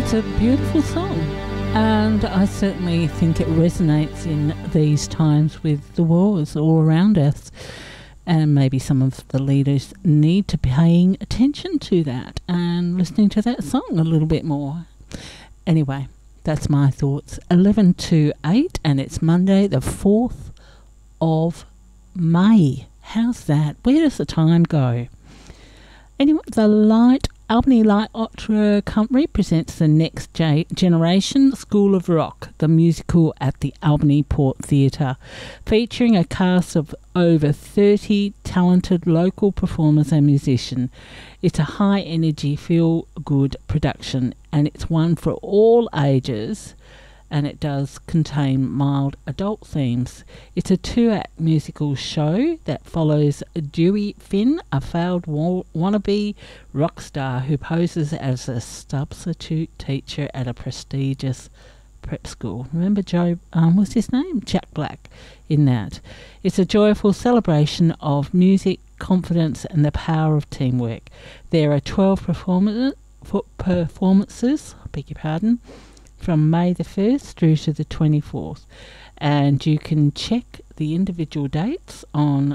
It's a beautiful song, and I certainly think it resonates in these times with the wars all around us, and maybe some of the leaders need to be paying attention to that and listening to that song a little bit more. Anyway, that's my thoughts. 11 to 8, and it's Monday the 4th of May. How's that? Where does the time go? Anyway, the Albany Light Opera Company presents the Next Generation School of Rock, the musical at the Albany Port Theatre, featuring a cast of over 30 talented local performers and musicians. It's a high-energy, feel-good production, and it's one for all ages, and it does contain mild adult themes. It's a 2-act musical show that follows Dewey Finn, a failed wannabe rock star who poses as a substitute teacher at a prestigious prep school. Remember what's his name? Jack Black in that. It's a joyful celebration of music, confidence and the power of teamwork. There are 12 performances, from May the 1st through to the 24th. And you can check the individual dates on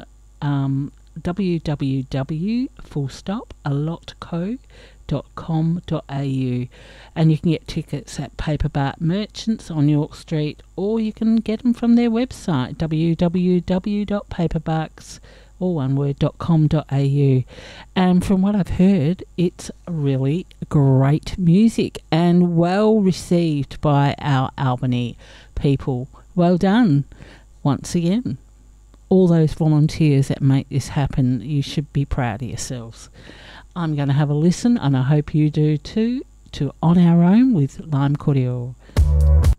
www.allotco.com.au, and you can get tickets at Paperback Merchants on York Street, or you can get them from their website, www.paperbacks.com.au. And from what I've heard, it's really great music and well received by our Albany people. Well done once again. All those volunteers that make this happen, you should be proud of yourselves. I'm going to have a listen, and I hope you do too, to On Our Own with Lime Cordial.